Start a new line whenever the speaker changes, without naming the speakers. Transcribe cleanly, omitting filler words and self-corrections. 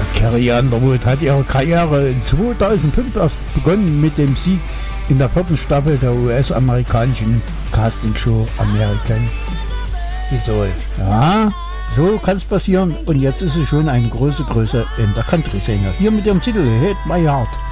Carrie Underwood hat ihre Karriere in 2005 erst begonnen mit dem Sieg in der 4. Staffel der US-amerikanischen Castingshow American Idol. Ja, so kann es passieren und jetzt ist sie schon eine große Größe in der Country-Szene. Hier mit dem Titel Hit My Heart.